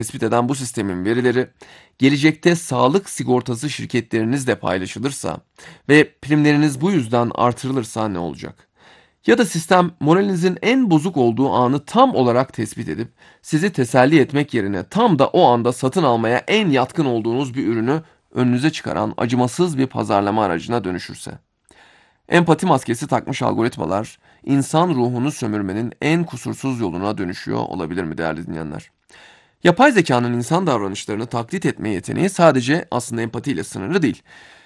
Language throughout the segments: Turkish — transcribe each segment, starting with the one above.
tespit eden bu sistemin verileri gelecekte sağlık sigortası şirketlerinizle paylaşılırsa ve primleriniz bu yüzden artırılırsa ne olacak? Ya da sistem moralinizin en bozuk olduğu anı tam olarak tespit edip sizi teselli etmek yerine tam da o anda satın almaya en yatkın olduğunuz bir ürünü önünüze çıkaran acımasız bir pazarlama aracına dönüşürse? Empati maskesi takmış algoritmalar insan ruhunu sömürmenin en kusursuz yoluna dönüşüyor olabilir mi değerli dinleyenler? Yapay zekanın insan davranışlarını taklit etme yeteneği sadece aslında empatiyle sınırlı değil.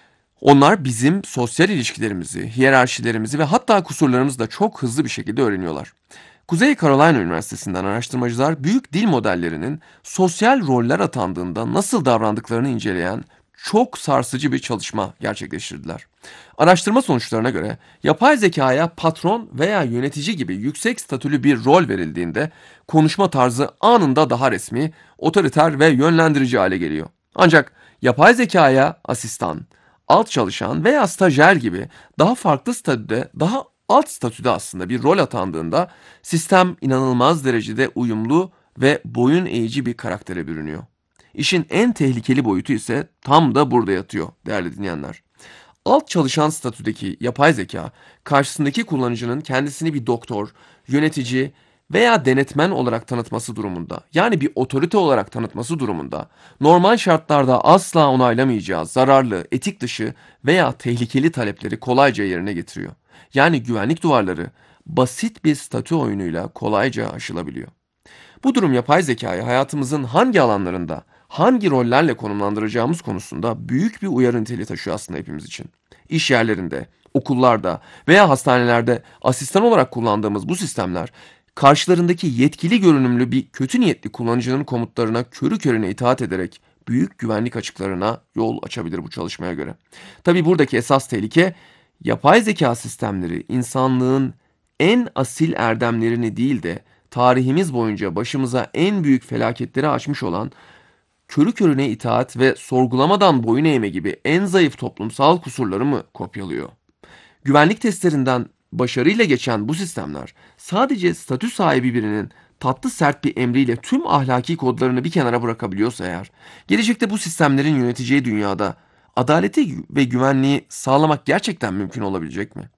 Onlar bizim sosyal ilişkilerimizi, hiyerarşilerimizi ve hatta kusurlarımızı da çok hızlı bir şekilde öğreniyorlar. Kuzey Carolina Üniversitesi'nden araştırmacılar büyük dil modellerinin sosyal roller atandığında nasıl davrandıklarını inceleyen çok sarsıcı bir çalışma gerçekleştirdiler. Araştırma sonuçlarına göre yapay zekaya patron veya yönetici gibi yüksek statülü bir rol verildiğinde konuşma tarzı anında daha resmi, otoriter ve yönlendirici hale geliyor. Ancak yapay zekaya asistan, alt çalışan veya stajyer gibi daha farklı statüde, daha alt statüde aslında bir rol atandığında sistem inanılmaz derecede uyumlu ve boyun eğici bir karaktere bürünüyor. İşin en tehlikeli boyutu ise tam da burada yatıyor değerli dinleyenler. Alt çalışan statüdeki yapay zeka, karşısındaki kullanıcının kendisini bir doktor, yönetici veya denetmen olarak tanıtması durumunda, yani bir otorite olarak tanıtması durumunda, normal şartlarda asla onaylamayacağı zararlı, etik dışı veya tehlikeli talepleri kolayca yerine getiriyor. Yani güvenlik duvarları basit bir statü oyunuyla kolayca aşılabiliyor. Bu durum yapay zekayı hayatımızın hangi alanlarında, hangi rollerle konumlandıracağımız konusunda büyük bir uyarı niteliği taşıyor aslında hepimiz için. İş yerlerinde, okullarda veya hastanelerde asistan olarak kullandığımız bu sistemler, karşılarındaki yetkili görünümlü bir kötü niyetli kullanıcının komutlarına körü körüne itaat ederek büyük güvenlik açıklarına yol açabilir bu çalışmaya göre. Tabii buradaki esas tehlike, yapay zeka sistemleri insanlığın en asil erdemlerini değil de tarihimiz boyunca başımıza en büyük felaketleri açmış olan körü körüne itaat ve sorgulamadan boyun eğme gibi en zayıf toplumsal kusurları mı kopyalıyor? Güvenlik testlerinden başarıyla geçen bu sistemler sadece statü sahibi birinin tatlı sert bir emriyle tüm ahlaki kodlarını bir kenara bırakabiliyorsa eğer, gelecekte bu sistemlerin yöneteceği dünyada adaleti ve güvenliği sağlamak gerçekten mümkün olabilecek mi?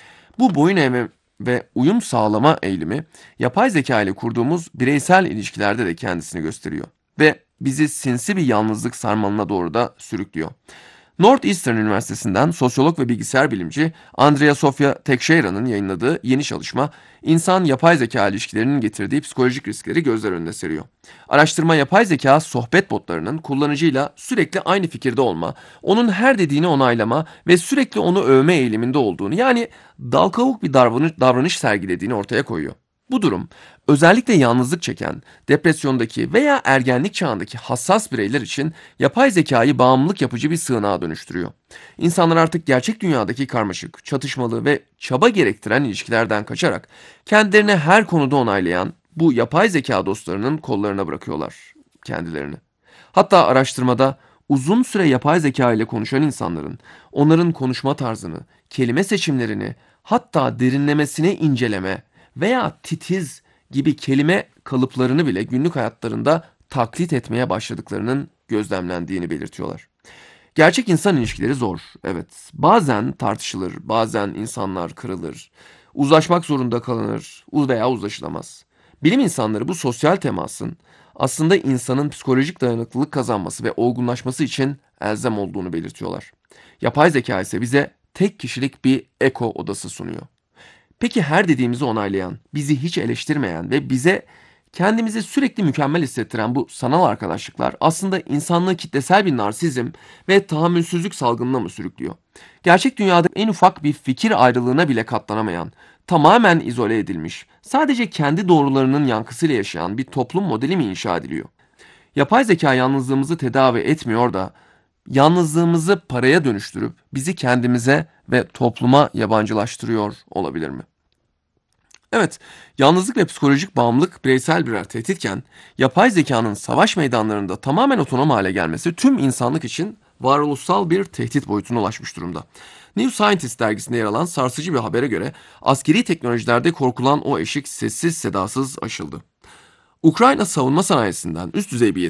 Bu boyun eğme ve uyum sağlama eğilimi yapay zeka ile kurduğumuz bireysel ilişkilerde de kendisini gösteriyor ve bizi sinsi bir yalnızlık sarmalına doğru da sürüklüyor. Northeastern Üniversitesi'nden sosyolog ve bilgisayar bilimci Andrea Sofia Teixeira'nın yayınladığı yeni çalışma, insan yapay zeka ilişkilerinin getirdiği psikolojik riskleri gözler önüne seriyor. Araştırma yapay zeka sohbet botlarının kullanıcıyla sürekli aynı fikirde olma, onun her dediğini onaylama ve sürekli onu övme eğiliminde olduğunu, yani dal kavuk bir davranış sergilediğini ortaya koyuyor. Bu durum özellikle yalnızlık çeken, depresyondaki veya ergenlik çağındaki hassas bireyler için yapay zekayı bağımlılık yapıcı bir sığınağa dönüştürüyor. İnsanlar artık gerçek dünyadaki karmaşık, çatışmalı ve çaba gerektiren ilişkilerden kaçarak kendilerini her konuda onaylayan bu yapay zeka dostlarının kollarına bırakıyorlar kendilerini. Hatta araştırmada uzun süre yapay zeka ile konuşan insanların onların konuşma tarzını, kelime seçimlerini, hatta derinlemesine inceleme veya titiz gibi kelime kalıplarını bile günlük hayatlarında taklit etmeye başladıklarının gözlemlendiğini belirtiyorlar. Gerçek insan ilişkileri zor, evet. Bazen tartışılır, bazen insanlar kırılır, uzlaşmak zorunda kalınır veya uzlaşılamaz. Bilim insanları bu sosyal temasın aslında insanın psikolojik dayanıklılık kazanması ve olgunlaşması için elzem olduğunu belirtiyorlar. Yapay zeka ise bize tek kişilik bir eko odası sunuyor. Peki her dediğimizi onaylayan, bizi hiç eleştirmeyen ve bize kendimizi sürekli mükemmel hissettiren bu sanal arkadaşlıklar aslında insanlığı kitlesel bir narsizm ve tahammülsüzlük salgınına mı sürüklüyor? Gerçek dünyada en ufak bir fikir ayrılığına bile katlanamayan, tamamen izole edilmiş, sadece kendi doğrularının yankısıyla yaşayan bir toplum modeli mi inşa ediliyor? Yapay zeka yalnızlığımızı tedavi etmiyor da yalnızlığımızı paraya dönüştürüp bizi kendimize ve topluma yabancılaştırıyor olabilir mi? Evet, yalnızlık ve psikolojik bağımlılık bireysel birer tehditken, yapay zekanın savaş meydanlarında tamamen otonom hale gelmesi tüm insanlık için varoluşsal bir tehdit boyutuna ulaşmış durumda. New Scientist dergisinde yer alan sarsıcı bir habere göre askeri teknolojilerde korkulan o eşik sessiz sedasız aşıldı. Ukrayna savunma sanayisinden üst düzey bir